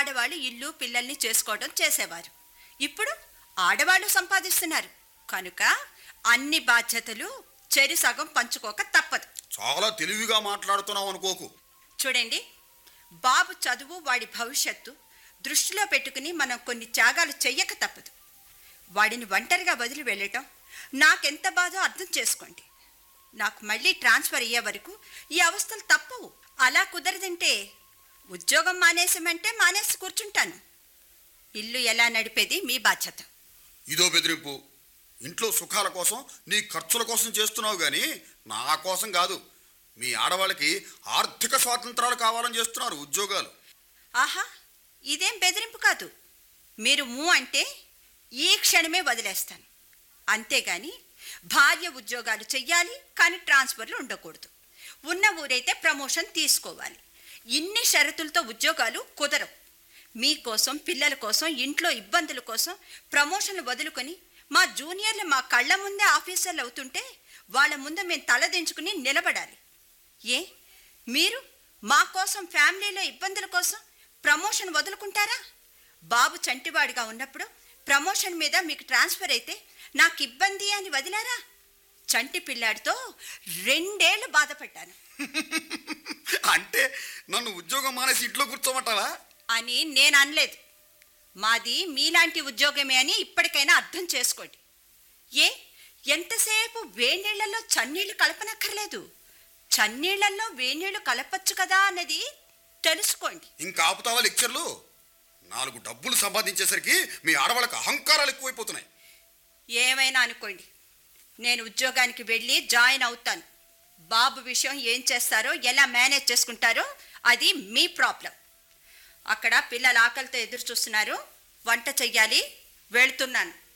ఆడవాళ్ళు ఇల్లు పిల్లల్ని చేసుకోవడం చేసేవారు. ఇప్పుడు ఆడవాళ్ళు సంపాదిస్తున్నారు కనుక అన్ని బాధ్యతలు చెరి సగం పంచుకోక తప్పదు. చాలా తెలివిగా మాట్లాడుతున్నావు అనుకోకు. చూడండి, బాబు చదువు వాడి భవిష్యత్తు దృష్టిలో పెట్టుకుని మనం కొన్ని త్యాగాలు చెయ్యక తప్పదు. వాడిని ఒంటరిగా వదిలి వెళ్ళటం నాకెంత బాధో అర్థం చేసుకోండి. నాకు మళ్ళీ ట్రాన్స్ఫర్ అయ్యే వరకు ఈ అవస్థలు తప్పవు. అలా కుదరదంటే ఉద్యోగం మానేసమంటే మానేసి కూర్చుంటాను. ఇల్లు ఎలా నడిపేది మీ బాధ్యత. ఇదో బెదిరింపు. ఇంట్లో సుఖాల కోసం నీ ఖర్చుల కోసం చేస్తున్నావు కానీ నా కోసం కాదు. మీ ఆడవాళ్ళకి ఆర్థిక స్వాతంత్రాలు కావాలని చేస్తున్నారు ఉద్యోగాలు. ఆహా, ఇదేం బెదిరింపు కాదు. మీరు అంటే ఈ క్షణమే వదిలేస్తాను. అంతేగాని భార్య ఉద్యోగాలు చెయ్యాలి కానీ ట్రాన్స్ఫర్లు ఉండకూడదు. ఉన్న ఊరైతే ప్రమోషన్ తీసుకోవాలి. ఇన్ని షరతులతో ఉద్యోగాలు కుదరవు. మీకోసం పిల్లల కోసం ఇంట్లో ఇబ్బందుల కోసం ప్రమోషన్లు వదులుకొని మా జూనియర్లు మా కళ్ళ ముందే ఆఫీసర్లు అవుతుంటే వాళ్ళ ముందు మేము తలదించుకుని నిలబడాలి. ఏ మీరు మా కోసం ఫ్యామిలీలో ఇబ్బందుల కోసం ప్రమోషన్ వదులుకుంటారా? బాబు చంటివాడిగా ఉన్నప్పుడు ప్రమోషన్ మీద మీకు ట్రాన్స్ఫర్ అయితే నాకు ఇబ్బంది అని వదిలారా? చంటి పిల్లాడితో 2 ఏళ్ళు బాధపడ్డాను. అంటే నన్ను ఉద్యోగం మానేసి ఇంట్లో కూర్చోమంటావా అని నేను అనలేదు. మాది మీలాంటి ఉద్యోగమే అని ఇప్పటికైనా అర్థం చేసుకోండి. ఎంతసేపు వేణీళ్లలో చన్నీళ్లు కలపనక్కర్లేదు. చన్నీళ్లలో వేణీళ్లు కలపచ్చు కదా అన్నది తెలుసుకోండి. ఇంకా ఆపుతావా లెక్చర్లు? 4 డబ్బులు సంపాదించేసరికి మీ ఆడవాళ్ళకి అహంకారాలు ఎక్కువైపోతున్నాయి. ఏమైనా అనుకోండి, నేను ఉద్యోగానికి వెళ్ళి జాయిన్ అవుతాను. బాబు విషయం ఏం చేస్తారో ఎలా మేనేజ్ చేసుకుంటారో అది మీ ప్రాబ్లం. అక్కడ పిల్లలు ఆకలితో ఎదురు చూస్తున్నారు. వంట చెయ్యాలి. వెళ్తున్నాను.